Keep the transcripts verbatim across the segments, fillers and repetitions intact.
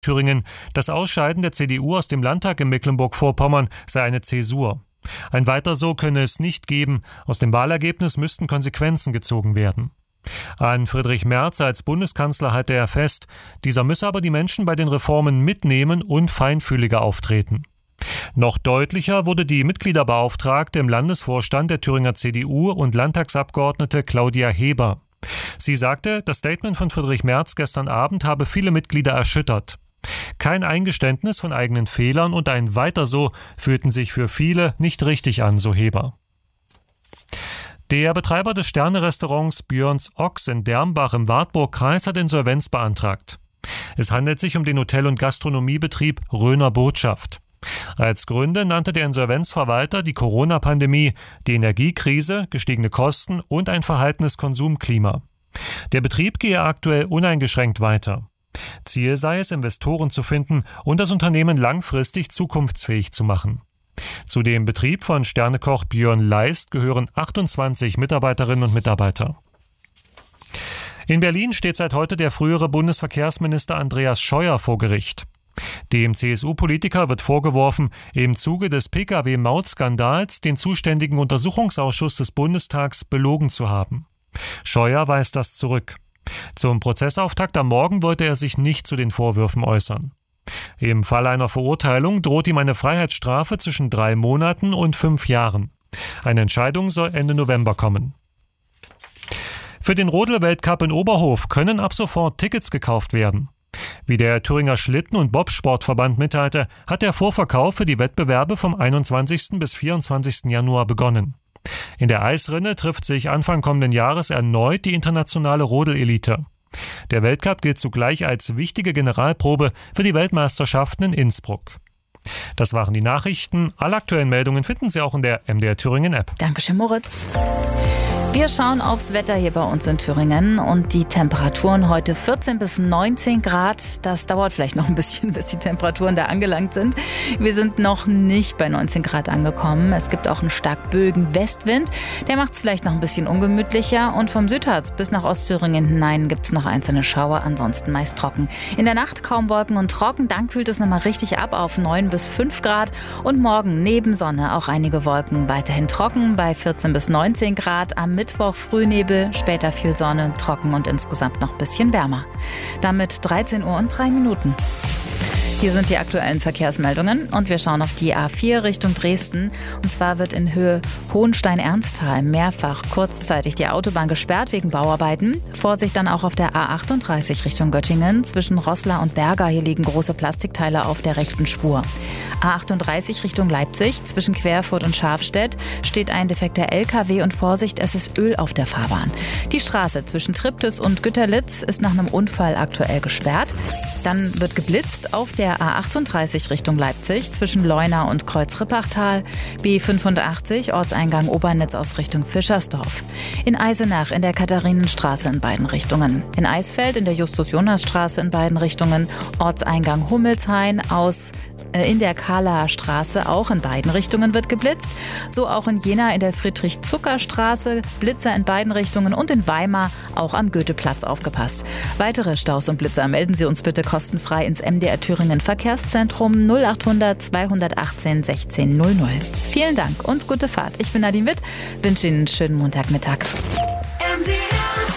Thüringen, das Ausscheiden der C D U aus dem Landtag in Mecklenburg-Vorpommern sei eine Zäsur. Ein Weiter so könne es nicht geben, aus dem Wahlergebnis müssten Konsequenzen gezogen werden. An Friedrich Merz als Bundeskanzler halte er fest, dieser müsse aber die Menschen bei den Reformen mitnehmen und feinfühliger auftreten. Noch deutlicher wurde die Mitgliederbeauftragte im Landesvorstand der Thüringer C D U und Landtagsabgeordnete Claudia Heber. Sie sagte, das Statement von Friedrich Merz gestern Abend habe viele Mitglieder erschüttert. Kein Eingeständnis von eigenen Fehlern und ein Weiter so fühlten sich für viele nicht richtig an, so Heber. Der Betreiber des Sterne-Restaurants Björns Ochs in Dermbach im Wartburg-Kreis hat Insolvenz beantragt. Es handelt sich um den Hotel- und Gastronomiebetrieb Röner Botschaft. Als Gründe nannte der Insolvenzverwalter die Corona-Pandemie, die Energiekrise, gestiegene Kosten und ein verhaltenes Konsumklima. Der Betrieb gehe aktuell uneingeschränkt weiter. Ziel sei es, Investoren zu finden und das Unternehmen langfristig zukunftsfähig zu machen. Zu dem Betrieb von Sternekoch Björn Leist gehören achtundzwanzig Mitarbeiterinnen und Mitarbeiter. In Berlin steht seit heute der frühere Bundesverkehrsminister Andreas Scheuer vor Gericht. Dem C S U-Politiker wird vorgeworfen, im Zuge des P K W-Maut-Skandals den zuständigen Untersuchungsausschuss des Bundestags belogen zu haben. Scheuer weist das zurück. Zum Prozessauftakt am Morgen wollte er sich nicht zu den Vorwürfen äußern. Im Fall einer Verurteilung droht ihm eine Freiheitsstrafe zwischen drei Monaten und fünf Jahren. Eine Entscheidung soll Ende November kommen. Für den Rodel-Weltcup in Oberhof können ab sofort Tickets gekauft werden. Wie der Thüringer Schlitten- und Bobsportverband mitteilte, hat der Vorverkauf für die Wettbewerbe vom einundzwanzigsten bis vierundzwanzigsten Januar begonnen. In der Eisrinne trifft sich Anfang kommenden Jahres erneut die internationale Rodel-Elite. Der Weltcup gilt zugleich als wichtige Generalprobe für die Weltmeisterschaften in Innsbruck. Das waren die Nachrichten. Alle aktuellen Meldungen finden Sie auch in der M D R Thüringen App. Dankeschön, Moritz. Wir schauen aufs Wetter hier bei uns in Thüringen und die Temperaturen heute vierzehn bis neunzehn Grad. Das dauert vielleicht noch ein bisschen, bis die Temperaturen da angelangt sind. Wir sind noch nicht bei neunzehn Grad angekommen. Es gibt auch einen stark böigen Westwind. Der macht es vielleicht noch ein bisschen ungemütlicher. Und vom Südharz bis nach Ostthüringen hinein gibt es noch einzelne Schauer, ansonsten meist trocken. In der Nacht kaum Wolken und trocken, dann kühlt es nochmal richtig ab auf neun bis fünf Grad. Und morgen neben Sonne auch einige Wolken, weiterhin trocken bei vierzehn bis neunzehn Grad. Am Mittwoch Frühnebel, später viel Sonne, trocken und insgesamt noch ein bisschen wärmer. Damit dreizehn Uhr und drei Minuten. Hier sind die aktuellen Verkehrsmeldungen und wir schauen auf die A vier Richtung Dresden. Und zwar wird in Höhe Hohenstein-Ernsthal mehrfach kurzzeitig die Autobahn gesperrt wegen Bauarbeiten. Vorsicht dann auch auf der A achtunddreißig Richtung Göttingen. Zwischen Roßla und Berga, hier liegen große Plastikteile auf der rechten Spur. A achtunddreißig Richtung Leipzig. Zwischen Querfurt und Schafstedt steht ein defekter L K W und Vorsicht, es ist Öl auf der Fahrbahn. Die Straße zwischen Triptis und Güterlitz ist nach einem Unfall aktuell gesperrt. Dann wird geblitzt auf der A achtunddreißig Richtung Leipzig zwischen Leuna und Kreuz-Rippachtal, B fünfundachtzig Ortseingang Obernitz aus Richtung Fischersdorf. In Eisenach in der Katharinenstraße in beiden Richtungen. In Eisfeld in der Justus-Jonas-Straße in beiden Richtungen. Ortseingang Hummelshain aus in der Kahler Straße auch in beiden Richtungen wird geblitzt. So auch in Jena in der Friedrich-Zucker-Straße, Blitzer in beiden Richtungen und in Weimar auch am Goetheplatz aufgepasst. Weitere Staus und Blitzer melden Sie uns bitte kostenfrei ins M D R Thüringen Verkehrszentrum null achthundert zweihundertachtzehn sechzehn null null. Vielen Dank und gute Fahrt. Ich bin Nadine Witt, wünsche Ihnen einen schönen Montagmittag. M D R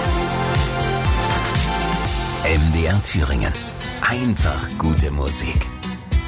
Thüringen. M D R Thüringen. Einfach gute Musik.